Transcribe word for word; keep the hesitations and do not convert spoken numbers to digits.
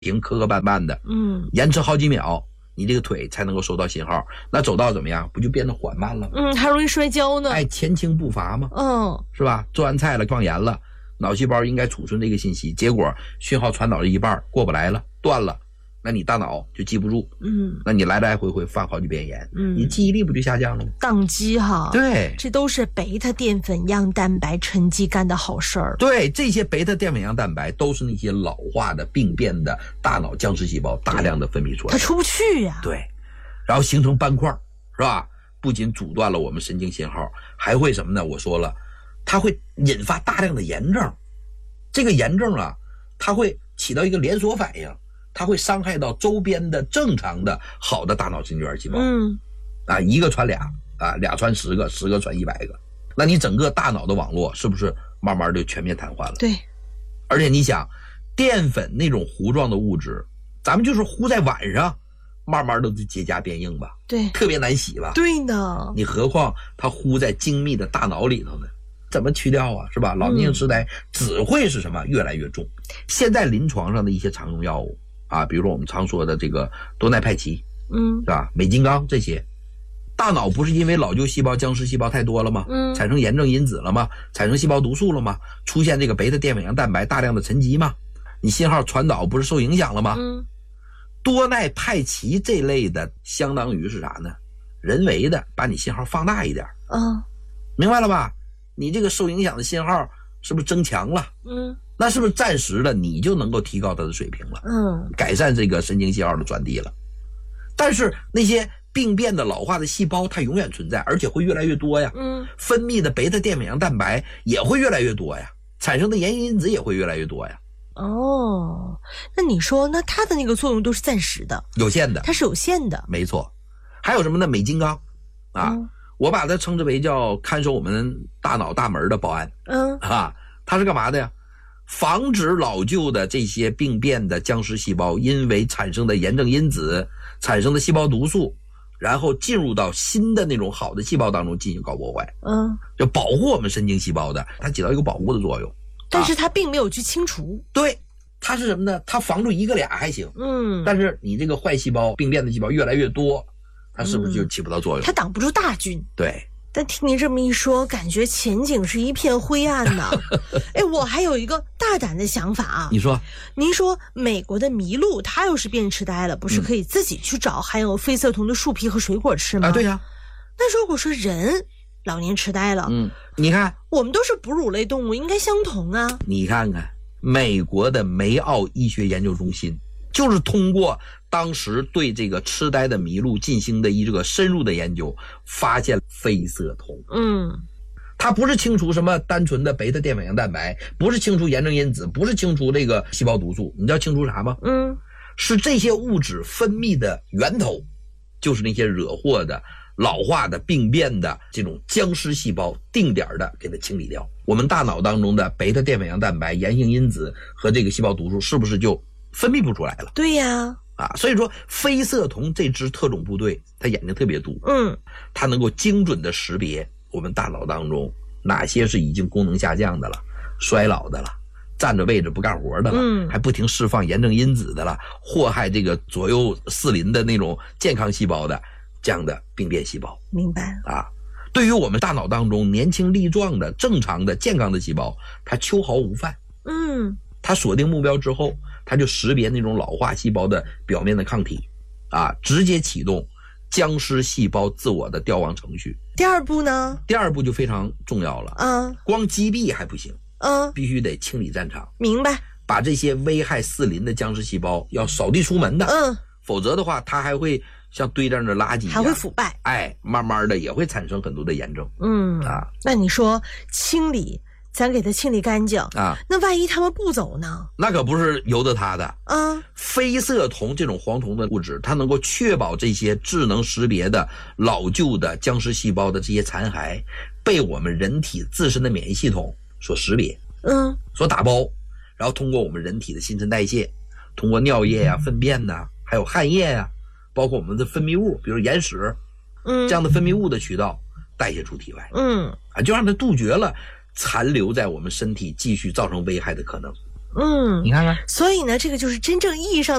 停磕磕绊绊的， 嗯， 延迟好几秒，你这个腿才能够收到信号。那走道怎么样？不就变得缓慢了吗？ 嗯，还容易摔跤呢。 哎，前倾步伐嘛， 嗯， 是吧？做完菜了，放盐了，脑细胞应该储存这个信息，结果讯号传导了一半过不来了，断了，那你大脑就记不住， 嗯， 那你来来回回犯好几遍盐， 嗯， 你记忆力不就下降了吗？ 宕机哈。 对， 这都是贝塔淀粉样蛋白沉积干的好事儿。 对，这些贝塔淀粉样蛋白都是那些老化的病变的大脑僵尸细胞大量的分泌出来， 它出不去呀、啊。 对，然后形成斑块，是吧？不仅阻断了我们神经信号，还会什么呢？我说了，它会引发大量的炎症。这个炎症啊，它会起到一个连锁反应，它会伤害到周边的正常的好的大脑神经元细胞。 嗯， 啊，一个传俩，啊，俩传十个，十个传一百个，那你整个大脑的网络是不是慢慢就全面瘫痪了？ 对。 而且你想，淀粉那种糊状的物质，咱们就是糊在碗上，慢慢的就结痂变硬吧， 对， 特别难洗吧？ 对呢。 你何况它糊在精密的大脑里头呢？怎么去掉啊？是吧？老年性痴呆只会是什么？越来越重。现在临床上的一些常用药物啊，比如说我们常说的这个多奈派奇， 嗯， 是吧？美金刚这些，大脑不是因为老旧细胞、僵尸细胞太多了吗？ 嗯， 产生炎症因子了吗？产生细胞毒素了吗？出现这个贝塔淀粉样蛋白大量的沉积吗？你信号传导不是受影响了吗？ 嗯， 多奈派奇这类的，相当于是啥呢？人为的把你信号放大一点， 嗯， 明白了吧？你这个受影响的信号是不是增强了？ 嗯， 那是不是暂时的你就能够提高它的水平了？ 嗯， 改善这个神经信号的传递了。但是那些病变的老化的细胞它永远存在，而且会越来越多呀。 嗯， 分泌的贝塔淀粉样蛋白也会越来越多呀，产生的炎因子也会越来越多呀。 哦，那你说，那它的那个作用都是暂时的， 有限的， 它是有限的。 没错。还有什么呢？镁金刚啊、嗯，我把它称之为叫看守我们大脑大门的保安。 嗯啊，它是干嘛的呀？防止老旧的这些病变的僵尸细胞因为产生的炎症因子产生的细胞毒素，然后进入到新的那种好的细胞当中进行搞破坏。 嗯， 就保护我们神经细胞的，它起到一个保护的作用。 但是它并没有去清除。 啊、对，它是什么呢？它防住一个俩还行。 嗯， 但是你这个坏细胞、病变的细胞越来越多，它是不是就起不到作用？ 嗯、它挡不住大军。 对。 但听您这么一说，感觉前景是一片灰暗呢。哎，我还有一个大胆的想法啊。 你说， 您说美国的麋鹿，它要是变痴呆了，不是可以自己去找含有非色酮的树皮和水果吃吗？ 啊，对呀、啊。 那如果说人老年痴呆了， 嗯，你看， 我们都是哺乳类动物，应该相同啊。 你看看，美国的梅奥医学研究中心就是通过当时对这个痴呆的麋鹿进行的一个深入的研究，发现非色酮。 嗯， 它不是清除什么单纯的贝塔淀粉样蛋白，不是清除炎症因子，不是清除这个细胞毒素，你知道清除啥吗？ 嗯， 是这些物质分泌的源头，就是那些惹祸的老化的病变的这种僵尸细胞，定点的给它清理掉。我们大脑当中的贝塔淀粉样蛋白、炎性因子和这个细胞毒素是不是就分泌不出来了？ 对呀。 啊，所以说非色酮这支特种部队，它眼睛特别毒， 嗯， 它能够精准的识别我们大脑当中哪些是已经功能下降的了、衰老的了、站着位置不干活的了， 嗯， 还不停释放炎症因子的了，祸害这个左右四邻的那种健康细胞的这样的病变细胞。 明白啊？对于我们大脑当中年轻力壮的、正常的、健康的细胞，它秋毫无犯。 嗯， 它锁定目标之后，它就识别那种老化细胞的表面的抗体，啊，直接启动僵尸细胞自我的凋亡程序。 第二步呢？ 第二步就非常重要了。 嗯， 光击毙还不行， 嗯， 必须得清理战场。 明白。 把这些危害四邻的僵尸细胞要扫地出门的。 嗯， 否则的话，它还会像堆这样的垃圾一样， 还会腐败。 哎，慢慢的也会产生很多的炎症。 嗯啊， 那你说清理，咱给它清理干净啊， 那万一他们不走呢？ 那可不是由得他的。 啊， 非色酮这种黄酮的物质，它能够确保这些智能识别的老旧的僵尸细胞的这些残骸被我们人体自身的免疫系统所识别， 嗯， 所打包，然后通过我们人体的新陈代谢，通过尿液呀、啊、粪便呐、啊，还有汗液呀、啊，包括我们的分泌物，比如眼屎， 嗯， 这样的分泌物的渠道代谢出体外， 嗯， 啊，就让它杜绝了残留在我们身体继续造成危害的可能。 嗯， 你看看。 所以呢，这个就是真正意义上